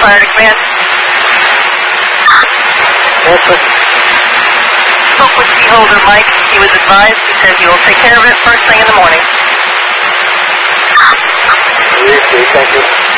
fire to command. Answer. Spoke with key holder Mike. He was advised. He said he will take care of it first thing in the morning. Thank you.